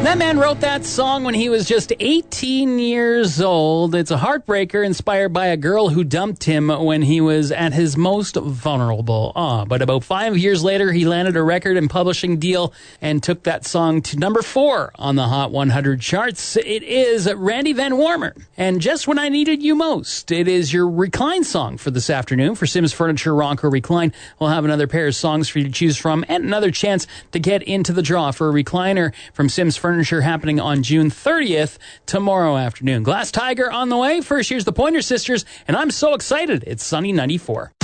That man wrote that song when he was just 18 years old. It's a heartbreaker inspired by a girl who dumped him when he was at his most vulnerable. But about 5 years later, he landed a record and publishing deal and took that song to number 4 on the Hot 100 charts. It is Randy Van Warmer. And Just When I Needed You Most. It is your Recline song for this afternoon. For Sims Furniture, Rock, or Recline, we'll have another pair of songs for you to choose from and another chance to get into the draw for a recliner from Sims Furniture happening on June 30th tomorrow afternoon. Glass Tiger on the way. First, here's the Pointer Sisters, and I'm so excited. It's Sunny 94.